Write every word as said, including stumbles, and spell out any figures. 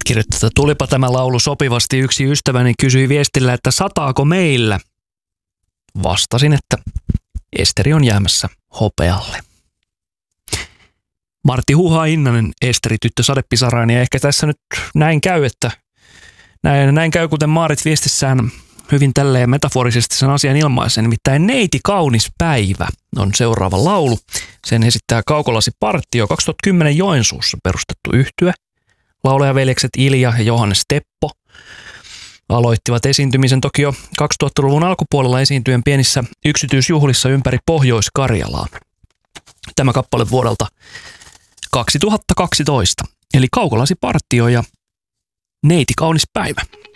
kirjoittaa, että tulipa tämä laulu sopivasti. Yksi ystäväni kysyi viestillä, että sataako meillä? Vastasin, että Esteri on jäämässä hopealle. Martti Huha-Innanen, Esteri tyttö sadepisaraan, ja ehkä tässä nyt näin käy, että näin, näin käy, kuten Maarit viestissään hyvin tälleen metaforisesti sen asian ilmaisen. Nimittäin Neiti kaunis päivä on seuraava laulu. Sen esittää Kaukolasi Partio, kaksituhattakymmenen Joensuussa perustettu yhtye. Laulajaveljekset Ilja ja Johannes Teppo aloittivat esiintymisen toki jo kaksituhattaluvun alkupuolella esiintyen pienissä yksityisjuhlissa ympäri Pohjois-Karjalaa. Tämä kappale vuodelta kaksituhattakaksitoista, eli Kaukolasi Partio ja Neiti kaunis päivä.